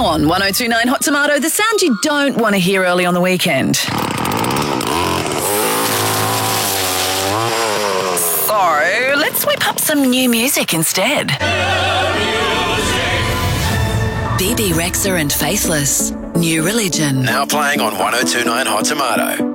Now on 1029 Hot Tomato, the sound you don't want to hear early on the weekend. So, let's whip up some new music instead. Bebe Rexha and Faithless, New Religion. Now playing on 1029 Hot Tomato.